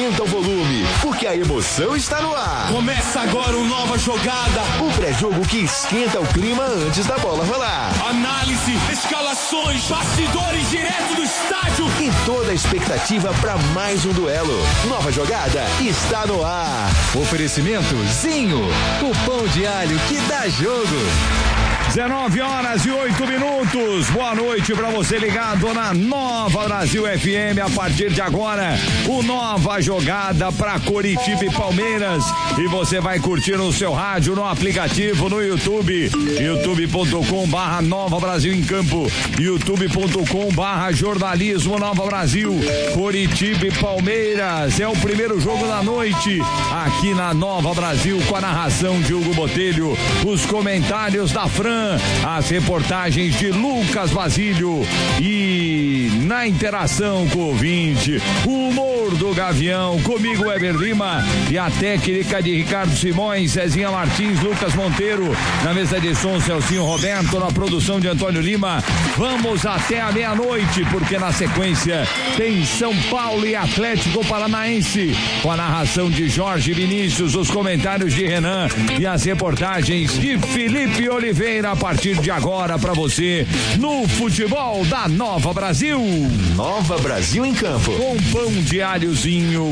aumenta o volume, porque a emoção está no ar. Começa agora uma nova jogada. O pré-jogo que esquenta o clima antes da bola rolar. Análise, escalações, bastidores direto do estádio. E toda a expectativa para mais um duelo. Nova jogada está no ar. Oferecimento Zinho, o pão de alho que dá jogo. 19h08. Boa noite pra você ligado na Nova Brasil FM. A partir de agora, o Nova Jogada pra Coritiba e Palmeiras. E você vai curtir no seu rádio, no aplicativo, no YouTube. youtube.com/Nova Brasil em Campo. youtube.com/Jornalismo Nova Brasil. Coritiba e Palmeiras. É o primeiro jogo da noite aqui na Nova Brasil, com a narração de Hugo Botelho. Os comentários da Fran. As reportagens de Lucas Basílio e na interação com o ouvinte, o humor do Gavião, comigo Weber Lima e a técnica de Ricardo Simões, Cezinha Martins, Lucas Monteiro, na mesa de som Celcinho Roberto, na produção de Antônio Lima. Vamos até a meia-noite, porque na sequência tem São Paulo e Atlético Paranaense, com a narração de Jorge Vinícius, os comentários de Renan e as reportagens de Felipe Oliveira. A partir de agora para você no futebol da Nova Brasil. Nova Brasil em Campo. Com pão de alhozinho,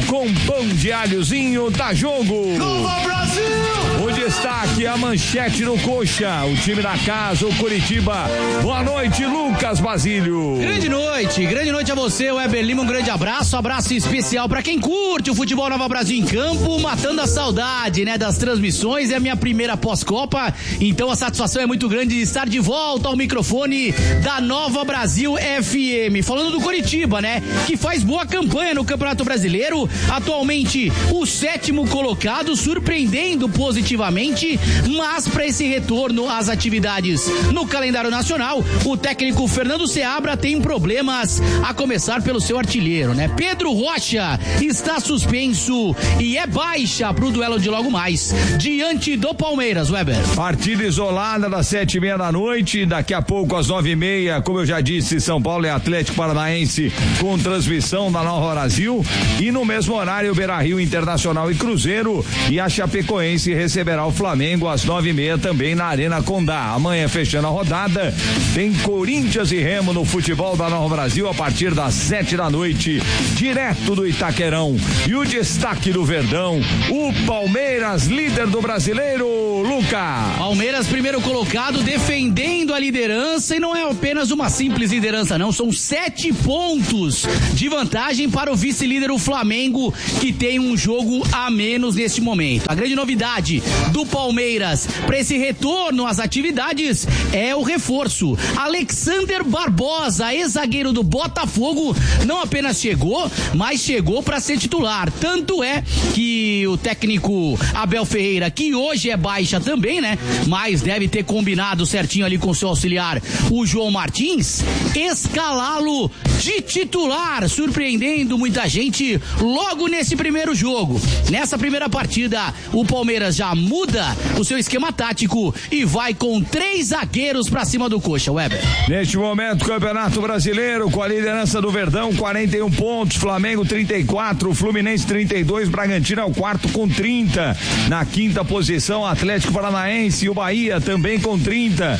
dá jogo. Nova Brasil! O destaque, a manchete no coxa, o time da casa, o Coritiba. Boa noite, Lucas Basílio. Grande noite a você, Weber Lima, um grande abraço especial para quem curte o futebol Nova Brasil em Campo, matando a saudade, né, das transmissões. É a minha primeira pós-Copa, então a satisfação é muito grande de estar de volta ao microfone da Nova Brasil FM. Falando do Coritiba, né, que faz boa campanha no Campeonato Brasileiro, atualmente o 7º colocado, surpreendendo positivamente, mas para esse retorno às atividades no calendário nacional, o técnico Fernando Seabra tem problemas, a começar pelo seu artilheiro, né? Pedro Rocha está suspenso e é baixa pro duelo de logo mais, diante do Palmeiras, Weber. Partida isolada das 7h30 da noite, daqui a pouco às 9h30, como eu já disse, São Paulo e Atlético Paranaense com transmissão da Nova Brasil, e no mesmo horário Beira-Rio, Internacional e Cruzeiro, e a Chapecoense receberá o Flamengo às 9h30 também na Arena Condá. Amanhã, fechando a rodada, tem Corinthians e Remo no futebol da Nova Brasil a partir das 7 da noite, direto do Itaquerão. E o destaque do Verdão, o Palmeiras, líder do Brasileiro, Luca. Palmeiras, primeiro colocado, defendendo a liderança, e não é apenas uma simples liderança, não, são 7 pontos de vantagem para o vice-líder, o Flamengo, que tem um jogo a menos neste momento. A grande novidade do Palmeiras para esse retorno às atividades é o reforço. Alexander Barbosa, ex-zagueiro do Botafogo, não apenas chegou, mas chegou para ser titular. Tanto é que o técnico Abel Ferreira, que hoje é baixa também, né, mas deve ter combinado certinho ali com seu auxiliar, o João Martins, escalá-lo de titular, surpreendendo muita gente logo nesse primeiro jogo. Nessa primeira partida, o Palmeiras já muda o seu esquema tático e vai com 3 zagueiros pra cima do coxa, Weber. Neste momento, Campeonato Brasileiro, com a liderança do Verdão, 41 pontos, Flamengo 34, Fluminense 32, Bragantino é o quarto com 30. Na quinta posição, Atlético Paranaense e o Bahia também com 30.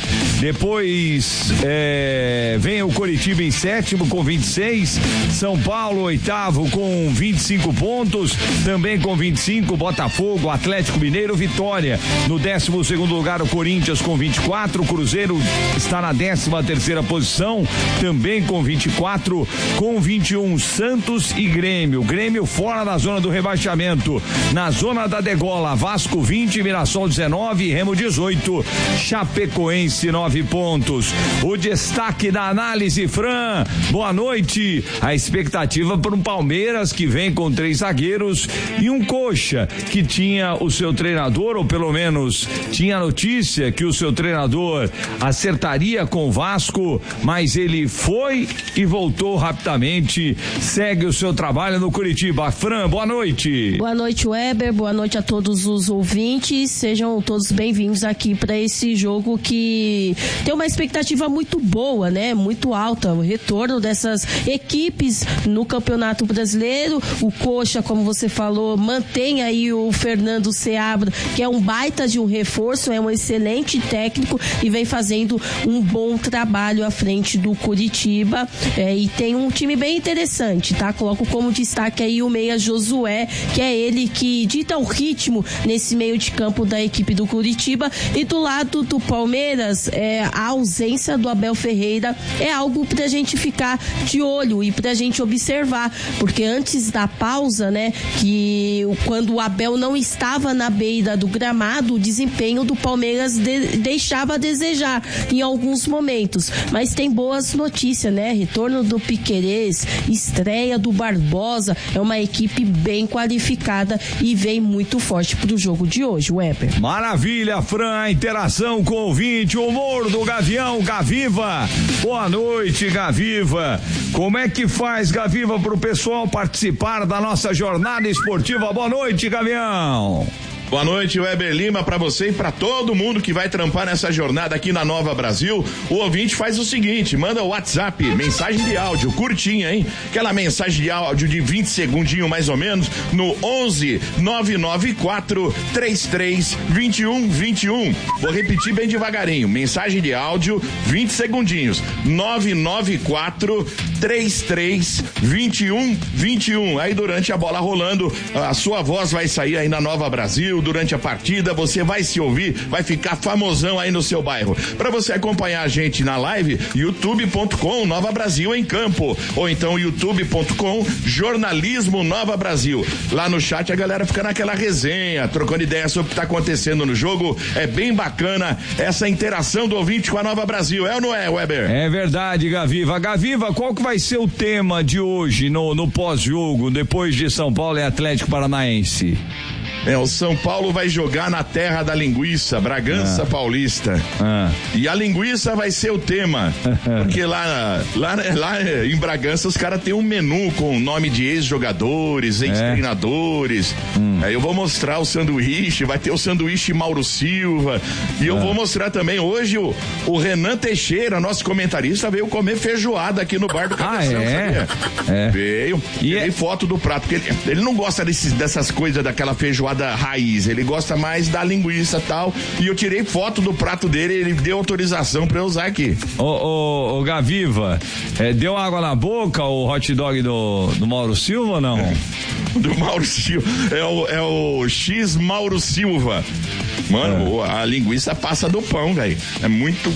Depois vem o Coritiba em 7º com 26, São Paulo 8º com 25 pontos, também com 25, Botafogo, Atlético Mineiro, Vitória. No 12º lugar, o Corinthians com 24, o Cruzeiro está na 13ª posição, também com 24, com 21, Santos e Grêmio. Grêmio fora da zona do rebaixamento. Na zona da degola, Vasco 20, Mirassol 19, Remo 18, Chapecoense 9 pontos. O destaque da análise, Fran, boa noite. A expectativa para um Palmeiras que vem com 3 zagueiros e um coxa que tinha o seu treinador treinador, ou pelo menos tinha notícia que o seu treinador acertaria com o Vasco, mas ele foi e voltou rapidamente, segue o seu trabalho no Curitiba. Fran, boa noite. Boa noite, Weber, boa noite a todos os ouvintes, sejam todos bem-vindos aqui para esse jogo que tem uma expectativa muito boa, né? Muito alta, o retorno dessas equipes no Campeonato Brasileiro. O Coxa, como você falou, mantém aí o Fernando Seabra, que é um baita de um reforço, é um excelente técnico e vem fazendo um bom trabalho à frente do Curitiba, e tem um time bem interessante, tá? Coloco como destaque aí o meia Josué, que é ele que dita o ritmo nesse meio de campo da equipe do Curitiba. E do lado do Palmeiras, a ausência do Abel Ferreira é algo pra gente ficar de olho e pra gente observar, porque antes da pausa, né, que quando o Abel não estava na beira do gramado, o desempenho do Palmeiras deixava a desejar em alguns momentos, mas tem boas notícias, né? Retorno do Piquerez, estreia do Barbosa, é uma equipe bem qualificada e vem muito forte pro jogo de hoje, Weber. Maravilha, Fran, a interação com o ouvinte, o humor do Gavião, Gaviva. Boa noite, Gaviva. Como é que faz, Gaviva, pro pessoal participar da nossa jornada esportiva? Boa noite, Gavião. Boa noite, Weber Lima, pra você e pra todo mundo que vai trampar nessa jornada aqui na Nova Brasil. O ouvinte faz o seguinte, manda o WhatsApp, mensagem de áudio, curtinha, hein? Aquela mensagem de áudio de 20 segundinhos mais ou menos, no 11 994 33 21 21. Vou repetir bem devagarinho, mensagem de áudio, 20 segundinhos, 994 33 21 21. Aí durante a bola rolando, a sua voz vai sair aí na Nova Brasil. Durante a partida, você vai se ouvir, vai ficar famosão aí no seu bairro. Para você acompanhar a gente na live, youtube.com Nova Brasil em Campo, ou então youtube.com Jornalismo Nova Brasil. Lá no chat a galera fica naquela resenha, trocando ideia sobre o que tá acontecendo no jogo. É bem bacana essa interação do ouvinte com a Nova Brasil, é ou não é, Weber? É verdade, Gaviva. Gaviva, qual que vai ser o tema de hoje no pós-jogo, depois de São Paulo e Atlético Paranaense? O São Paulo vai jogar na terra da linguiça, Bragança Paulista. E a linguiça vai ser o tema. Porque lá em Bragança os caras têm um menu com o nome de ex-jogadores, ex-treinadores. Aí eu vou mostrar o sanduíche, vai ter o sanduíche Mauro Silva. E eu vou mostrar também hoje o Renan Teixeira, nosso comentarista, veio comer feijoada aqui no bar do Cabeção, sabia? Veio. E aí foto do prato, porque ele não gosta dessas coisas, daquela feijoada raiz, ele gosta mais da linguiça e tal, e eu tirei foto do prato dele, ele deu autorização pra eu usar aqui. Ô Gaviva, deu água na boca o hot dog do Mauro Silva ou não? Do Mauro Silva, é o X Mauro Silva. Mano, a linguiça passa do pão, velho. É muito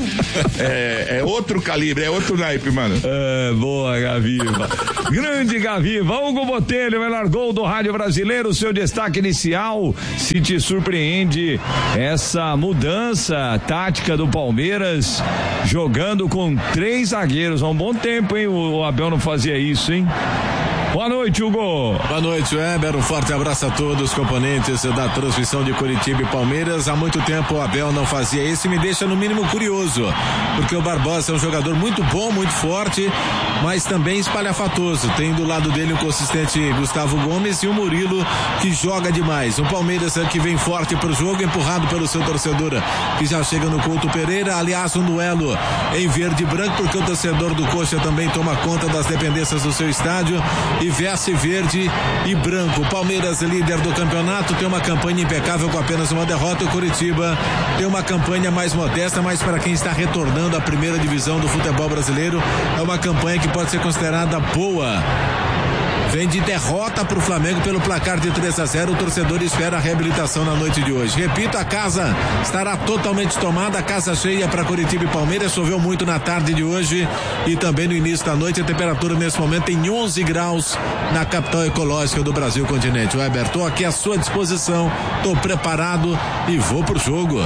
é outro calibre, é outro naipe, mano. Boa, Gaviva. Grande Gaviva. Hugo Botelho, melhor gol do rádio brasileiro. Seu destaque inicial, se te surpreende essa mudança tática do Palmeiras, jogando com 3 zagueiros. Há um bom tempo, hein? O Abel não fazia isso, hein? Boa noite, Hugo. Boa noite, Weber. Um forte abraço a todos os componentes da transmissão de Curitiba e Palmeiras. Há muito tempo o Abel não fazia isso e me deixa no mínimo curioso, porque o Barbosa é um jogador muito bom, muito forte, mas também espalhafatoso. Tem do lado dele o consistente Gustavo Gomes e o Murilo, que joga demais. O Palmeiras que vem forte pro jogo, empurrado pelo seu torcedor, que já chega no Couto Pereira. Aliás, um duelo em verde e branco, porque o torcedor do Coxa também toma conta das dependências do seu estádio e veste verde e branco. Palmeiras, líder do campeonato, tem uma campanha impecável com apenas uma derrota. O Curitiba tem uma campanha mais modesta, mas para quem está retornando à primeira divisão do futebol brasileiro, é uma campanha que pode ser considerada boa. Vem de derrota para o Flamengo pelo placar de 3-0. O torcedor espera a reabilitação na noite de hoje. Repito, a casa estará totalmente tomada, a casa cheia para Curitiba e Palmeiras. Choveu muito na tarde de hoje e também no início da noite. A temperatura nesse momento tem 11 graus na capital ecológica do Brasil continente. Weber, estou aqui à sua disposição, estou preparado e vou pro jogo.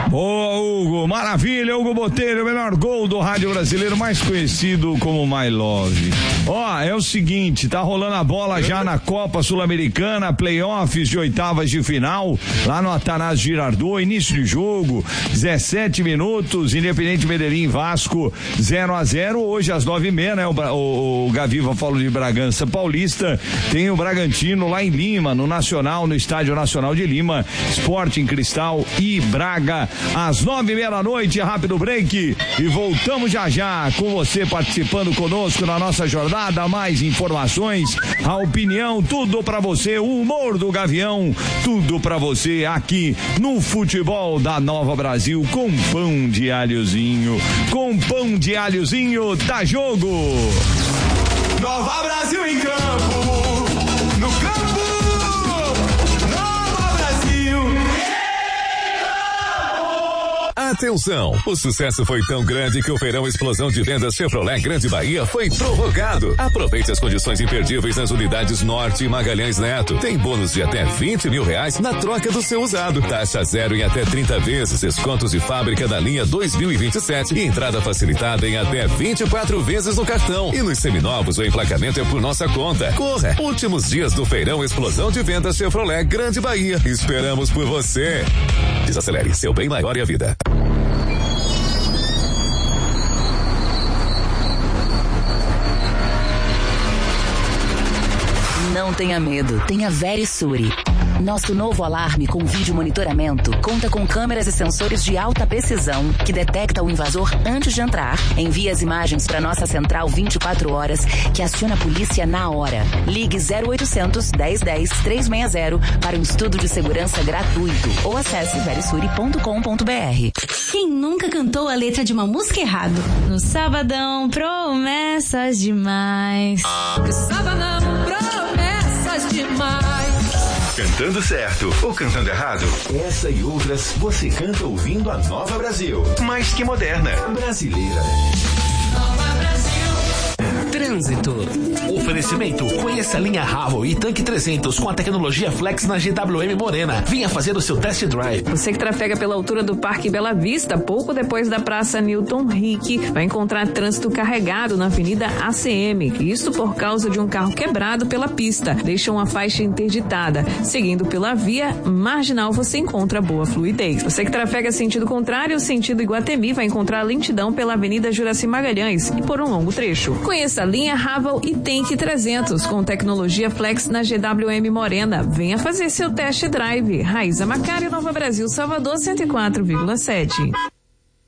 Boa, Hugo. Maravilha, Hugo Botelho, o melhor gol do rádio brasileiro, mais conhecido como My Love. Ó, é o seguinte, tá rolando a bola já na Copa Sul-Americana, playoffs de oitavas de final, lá no Atanásio Girardot, início de jogo, 17 minutos, Independente Medellín Vasco, 0-0, hoje às 9h30, né? O Gaviva falou de Bragança Paulista, tem o Bragantino lá em Lima, no Nacional, no Estádio Nacional de Lima, Sporting Cristal e Braga, às 9h30 da noite, rápido break, e voltamos já com você participando conosco na nossa jornada, mais informações, a opinião, tudo pra você, o humor do Gavião, tudo pra você aqui no Futebol da Nova Brasil, com pão de alhozinho, dá jogo. Nova Brasil em campo, no campo, Nova Brasil. Atenção, o sucesso foi tão grande que o feirão Explosão de Vendas Chevrolet Grande Bahia foi prorrogado. Aproveite as condições imperdíveis nas unidades Norte e Magalhães Neto. Tem bônus de até R$20 mil na troca do seu usado. Taxa zero em até 30 vezes, descontos de fábrica da linha 2027 e entrada facilitada em até 24 vezes no cartão. E nos seminovos o emplacamento é por nossa conta. Corra! Últimos dias do feirão Explosão de Vendas Chevrolet Grande Bahia. Esperamos por você. Desacelere, seu bem maior e a vida. Não tenha medo, tenha Verisure. Nosso novo alarme com vídeo monitoramento conta com câmeras e sensores de alta precisão que detecta o invasor antes de entrar. Envia as imagens para nossa central 24 horas que aciona a polícia na hora. Ligue 0800 1010 360 para um estudo de segurança gratuito ou acesse verisure.com.br. Quem nunca cantou a letra de uma música errado? No sabadão, promessas demais. No sabadão, promessas demais. Cantando certo ou cantando errado? Essa e outras você canta ouvindo a Nova Brasil. Mais que moderna, brasileira. Nova Brasil. Trânsito. Oferecimento. Conheça a linha Haval e Tanque 300 com a tecnologia Flex na GWM Morena. Venha fazer o seu test drive. Você que trafega pela altura do Parque Bela Vista, pouco depois da Praça Newton Rick, vai encontrar trânsito carregado na Avenida ACM. Isso por causa de um carro quebrado pela pista. Deixa uma faixa interditada. Seguindo pela via marginal, você encontra boa fluidez. Você que trafega sentido contrário, sentido Iguatemi, vai encontrar lentidão pela Avenida Juraci Magalhães e por um longo trecho. Conheça a linha Haval e Tanque 300 com tecnologia Flex na GWM Morena. Venha fazer seu test drive. Raíza Macário, Nova Brasil, Salvador 104,7.